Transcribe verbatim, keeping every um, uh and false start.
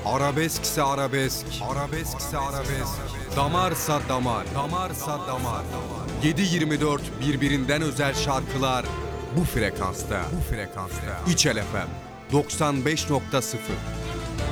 Arabeskse arabesk, arabeskse arabesk, damarsa damar, damarsa damar. yedi yirmi dört birbirinden özel şarkılar bu frekansta, bu frekansta. İçel F M doksan beş nokta sıfır.